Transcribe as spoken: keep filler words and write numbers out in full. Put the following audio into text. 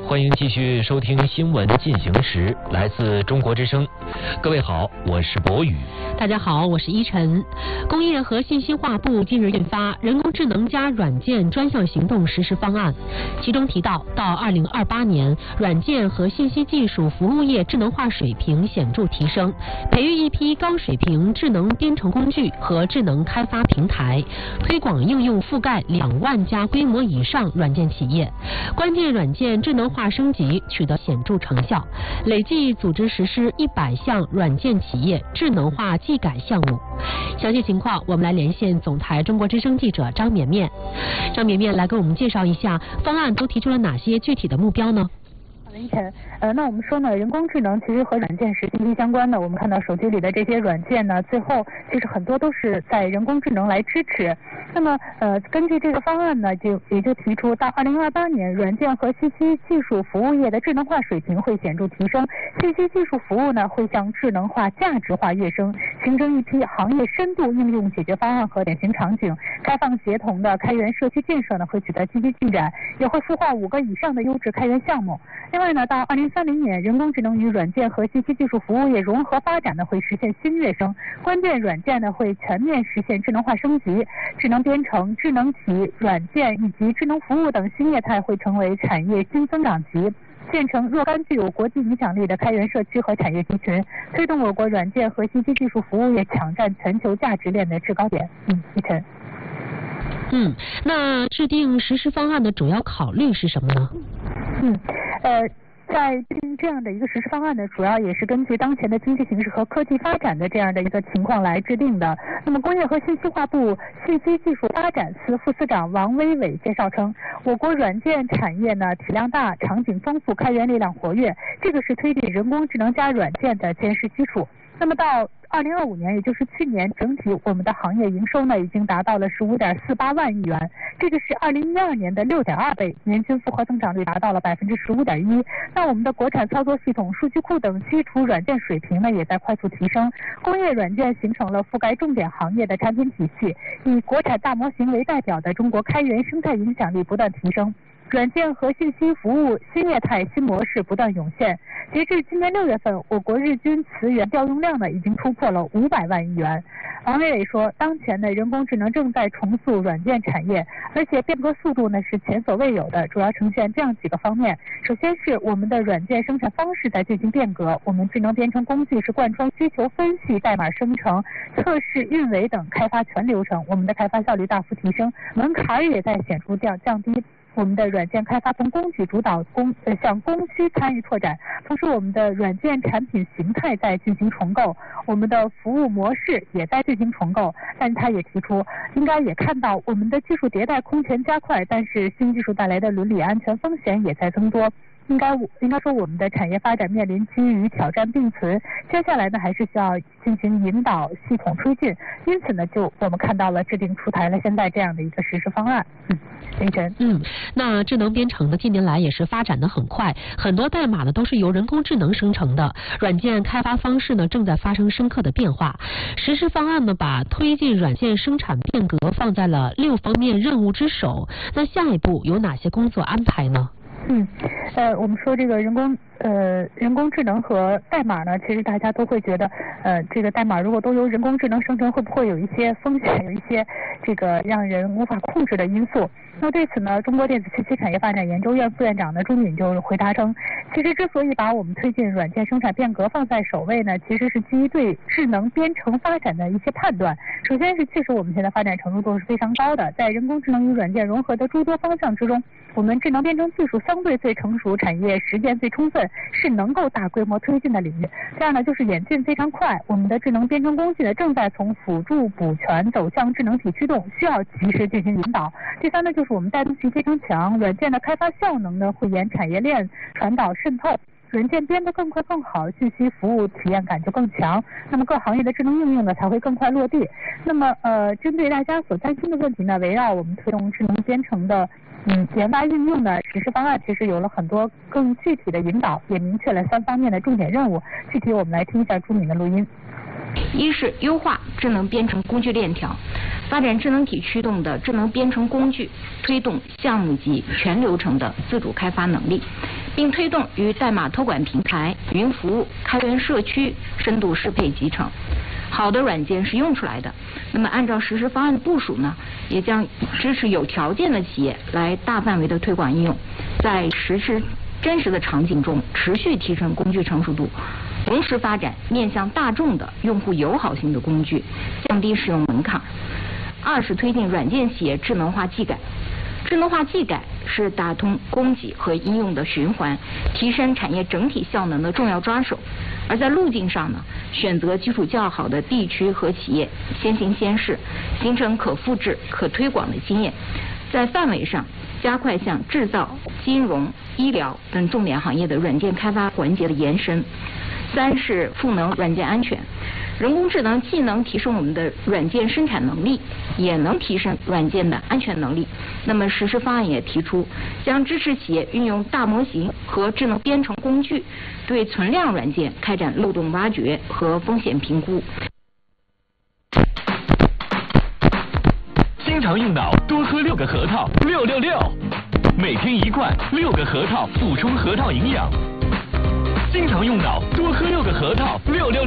欢迎继续收听新闻进行时，来自中国之声。各位好，我是博宇。 大家好，我是依晨。工业和信息化部近日印发《人工智能加软件专项行动实施方案》，其中提到，到二零二八年，软件和信息技术服务业智能化水平显著提升，培育一批高水平智能编程工具和智能开发平台，推广应用覆盖两万家规模以上软件企业。关键软件智能化升级取得显著成效，累计组织实施一百项软件企业智能化技改项目。详细情况，我们来连线总台中国之声记者张绵绵。张绵绵来给我们介绍一下方案都提出了哪些具体的目标呢？ 凌晨，呃，那我们说呢，人工智能其实和软件是息息相关的。我们看到手机里的这些软件呢，最后其实很多都是在人工智能来支持。那么，呃，根据这个方案呢，就也就提出到二零二八年，软件和信息技术服务业的智能化水平会显著提升，信息技术服务呢会向智能化、价值化跃升，形成一批行业深度应用解决方案和典型场景。开放协同的开源社区建设呢会取得积极进展，也会孵化五个以上的优质开源项目。另外呢，到二零三零年，人工智能与软件和信息技术服务业融合发展呢，会实现新跃升。关键软件呢，会全面实现智能化升级，智能编程、智能体、软件以及智能服务等新业态会成为产业新增长极，建成若干具有国际影响力的开源社区和产业集群，推动我国软件和信息技术服务业抢占全球价值链的制高点。嗯，依晨。 嗯，那制定实施方案的主要考虑是什么呢？ 嗯，呃，在制定这样的一个实施方案呢，主要也是根据当前的经济形势和科技发展的这样的一个情况来制定的。那么，工业和信息化部信息技术发展司副司长王威伟介绍称，我国软件产业呢体量大、场景丰富、开源力量活跃，这个是推进人工智能加软件的坚实基础。那么到二零二五年，也就是去年，整体我们的行业营收呢已经达到了十五点四八万亿元，这个是二零一二年的六点二倍，年均复合增长率达到了百分之十五点一。那我们的国产操作系统、数据库等基础软件水平呢也在快速提升，工业软件形成了覆盖重点行业的产品体系，以国产大模型为代表的中国开源生态影响力不断提升。软件和信息服务新业态新模式不断涌现，截至今年六月份，我国日均词源调用量呢已经突破了五百万亿元。王伟伟说，当前的人工智能正在重塑软件产业，而且变革速度呢是前所未有的，主要呈现这样几个方面。首先是我们的软件生产方式在进行变革，我们智能编程工具是贯穿需求分析、代码生成、测试、运维等开发全流程，我们的开发效率大幅提升，门槛也在显著降降低。我们的软件开发从供给主导供呃向供需参与拓展，同时我们的软件产品形态在进行重构，我们的服务模式也在进行重构。但是他也提出，应该也看到我们的技术迭代空前加快，但是新技术带来的伦理安全风险也在增多。应该应该说，我们的产业发展面临机遇与挑战并存，接下来呢还是需要进行引导、系统推进。因此呢，就我们看到了制定出台了现在这样的一个实施方案。嗯，凌晨。 嗯，那智能编程呢，近年来也是发展的很快，很多代码呢都是由人工智能生成的，软件开发方式呢正在发生深刻的变化。实施方案呢，把推进软件生产变革放在了六方面任务之首。那下一步有哪些工作安排呢？ 嗯，呃，我们说这个人工呃人工智能和代码呢，其实大家都会觉得，呃，这个代码如果都由人工智能生成，会不会有一些风险，有一些这个让人无法控制的因素？那对此呢，中国电子信息产业发展研究院副院长呢朱敏就回答称，其实之所以把我们推进软件生产变革放在首位呢，其实是基于对智能编程发展的一些判断。首先是确实我们现在发展程度都是非常高的，在人工智能与软件融合的诸多方向之中，我们智能编程技术相对最成熟，产业实践最充分，是能够大规模推进的领域。这样呢，就是演进非常快，我们的智能编程工具呢正在从辅助补全走向智能体驱动，需要及时进行引导。第三呢，就是我们带动性非常强，软件的开发效能呢会沿产业链传导渗透，软件编得更快更好，信息服务体验感就更强，那么各行业的智能应用呢才会更快落地。那么呃，针对大家所担心的问题呢，围绕我们推动智能编程的嗯研发应用的实施方案，其实有了很多更具体的引导，也明确了三方面的重点任务。具体我们来听一下朱敏的录音。 一是优化智能编程工具链条，发展智能体驱动的智能编程工具，推动项目级全流程的自主开发能力， 并推动与代码托管平台、云服务、开源社区深度适配集成。好的软件是用出来的，那么按照实施方案的部署呢，也将支持有条件的企业来大范围的推广应用，在实施真实的场景中持续提升工具成熟度，同时发展面向大众的用户友好性的工具，降低使用门槛。二是推进软件企业智能化技改。智能化技改是打通供给和应用的循环，提升产业整体效能的重要抓手。而在路径上呢，选择基础较好的地区和企业，先行先试，形成可复制、可推广的经验。在范围上，加快向制造、金融、医疗等重点行业的软件开发环节的延伸。三是赋能软件安全。人工智能既能提升我们的软件生产能力，也能提升软件的安全能力。那么实施方案也提出，将支持企业运用大模型和智能编程工具，对存量软件开展漏洞挖掘和风险评估。 经常用脑，多喝六个核桃，六六六，每天一罐，六个核桃补充核桃营养。经常用脑，多喝六个核桃，六六六。